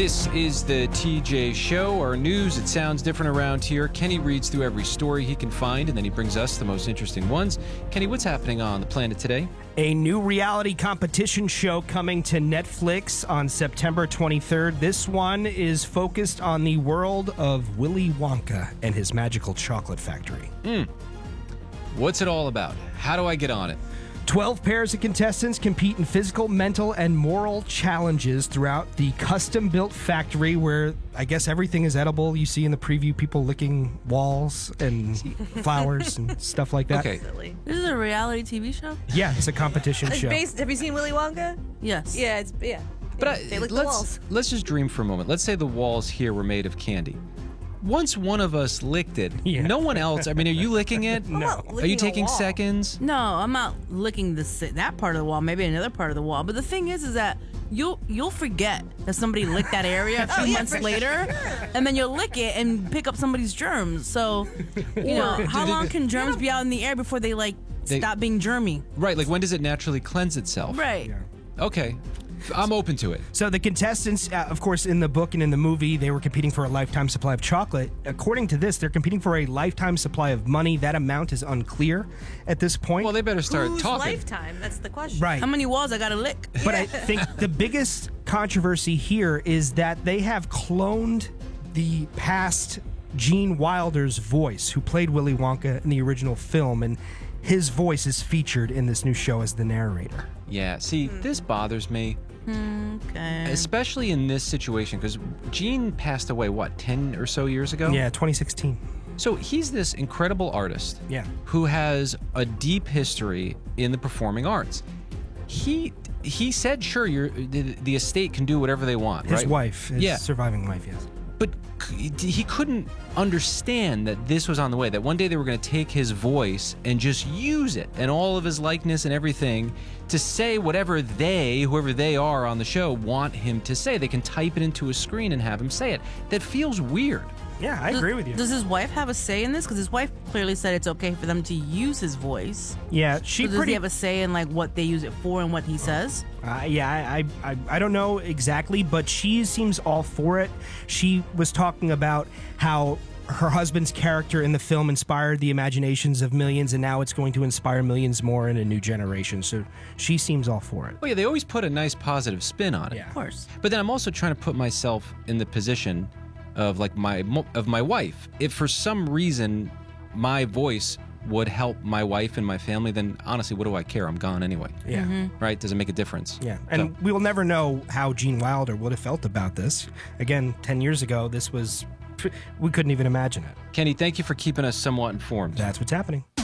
This is the TJ Show, our news. It sounds different around here. Kenny reads through every story he can find, and then he brings us the most interesting ones. Kenny, what's happening on the planet today? A new reality competition show coming to Netflix on September 23rd. This one is focused on the world of Willy Wonka and his magical chocolate factory. What's it all about? How do I get on it? 12 pairs of contestants compete in physical, mental, and moral challenges throughout the custom-built factory where I guess everything is edible. You see in the preview people licking walls and flowers and stuff like that. Okay. This is a reality TV show? Yeah, it's a competition It's show. based. Have you seen Willy Wonka? Yes. Yeah, But they lick the walls. let's just dream for a moment. Let's say the walls here were made of candy. Once one of us licked it, Yeah. no one else. I mean, are you licking it? I'm not Are you licking a taking wall. seconds? No, I'm not licking that part of the wall, maybe another part of the wall. But the thing is that you'll forget that somebody licked that area a few months later, and then you'll lick it and pick up somebody's germs. So, you know, how long can germs be out in the air before they stop being germy? Right, like when does it naturally cleanse itself? Right. Yeah. Okay, I'm open to it. So the contestants, of course, in the book and in the movie, they were competing for a lifetime supply of chocolate. According to this, they're competing for a lifetime supply of money. That amount is unclear at this point. Well, they better start Whose talking. lifetime? That's the question. right. How many walls I gotta lick? But I think the biggest controversy here is that they have cloned the past Gene Wilder's voice, who played Willy Wonka in the original film, and his voice is featured in this new show as the narrator. Yeah, see, this bothers me. Okay. Especially in this situation, because Gene passed away, 10 or so years ago? Yeah, 2016. So he's this incredible artist Yeah. who has a deep history in the performing arts. He said, sure, the estate can do whatever they want, His right? wife, his Yeah. surviving wife, yes. But he couldn't understand that this was on the way, that one day they were going to take his voice and just use it and all of his likeness and everything to say whatever whoever they are on the show, want him to say. They can type it into a screen and have him say it. That feels weird. Yeah, I agree with you. Does his wife have a say in this? Because his wife clearly said it's okay for them to use his voice. Yeah, she So does pretty. he have a say in what they use it for and what he says? I don't know exactly, but she seems all for it. She was talking about how her husband's character in the film inspired the imaginations of millions, and now it's going to inspire millions more in a new generation. So she seems all for it. Well, yeah, they always put a nice positive spin on it. Yeah. Of course. But then I'm also trying to put myself in the position of my wife. If for some reason my voice would help my wife and my family, then honestly, what do I care? I'm gone anyway. Yeah. Right? Does it make a difference? Yeah, and we will never know how Gene Wilder would have felt about this. Again, 10 years ago, we couldn't even imagine it. Kenny, thank you for keeping us somewhat informed. That's what's happening.